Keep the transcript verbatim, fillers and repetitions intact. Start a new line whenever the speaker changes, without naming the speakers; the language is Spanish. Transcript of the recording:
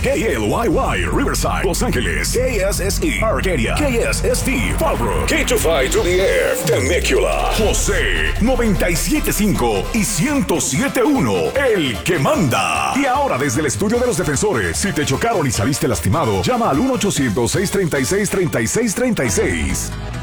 K L Y Y, Riverside, Los Ángeles, K S S E, Arcadia, K S S T, Fallbrook, K veinticinco to the F, Temecula, José, noventa y siete punto cinco y ciento siete punto uno, el que manda. Y ahora desde el estudio de los defensores, si te chocaron y saliste lastimado, llama al uno ochocientos, seiscientos treinta y seis, treinta y seis treinta y seis.